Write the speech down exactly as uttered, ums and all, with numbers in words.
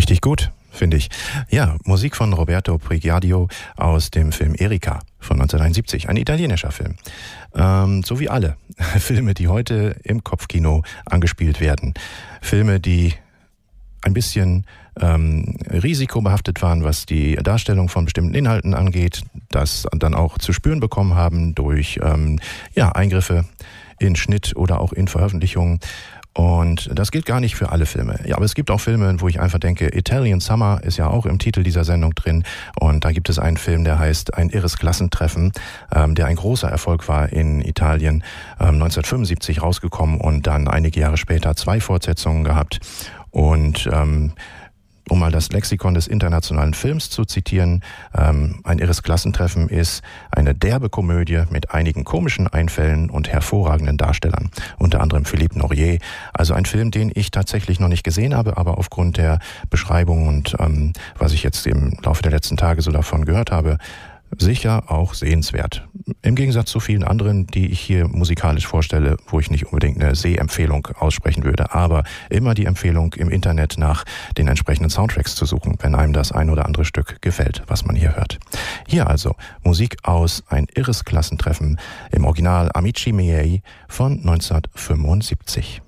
Richtig gut, finde ich. Ja, Musik von Roberto Pregadio aus dem Film Erika von neunzehnhunderteinundsiebzig, ein italienischer Film. Ähm, so wie alle Filme, die heute im Kopfkino angespielt werden. Filme, die ein bisschen ähm, risikobehaftet waren, was die Darstellung von bestimmten Inhalten angeht, das dann auch zu spüren bekommen haben durch ähm, ja, Eingriffe in Schnitt oder auch in Veröffentlichungen. Und das gilt gar nicht für alle Filme. Ja, aber es gibt auch Filme, wo ich einfach denke, Italian Summer ist ja auch im Titel dieser Sendung drin. Und da gibt es einen Film, der heißt Ein irres Klassentreffen, ähm, der ein großer Erfolg war in Italien, ähm, neunzehnhundertfünfundsiebzig rausgekommen und dann einige Jahre später zwei Fortsetzungen gehabt. Und ähm, um mal das Lexikon des internationalen Films zu zitieren, ähm, Ein irres Klassentreffen ist eine derbe Komödie mit einigen komischen Einfällen und hervorragenden Darstellern, unter anderem Philippe Norier. Also ein Film, den ich tatsächlich noch nicht gesehen habe, aber aufgrund der Beschreibung und ähm, was ich jetzt im Laufe der letzten Tage so davon gehört habe, sicher auch sehenswert. Im Gegensatz zu vielen anderen, die ich hier musikalisch vorstelle, wo ich nicht unbedingt eine Sehempfehlung aussprechen würde, aber immer die Empfehlung, im Internet nach den entsprechenden Soundtracks zu suchen, wenn einem das ein oder andere Stück gefällt, was man hier hört. Hier also Musik aus Ein irres Klassentreffen, im Original Amici miei von neunzehnhundertfünfundsiebzig.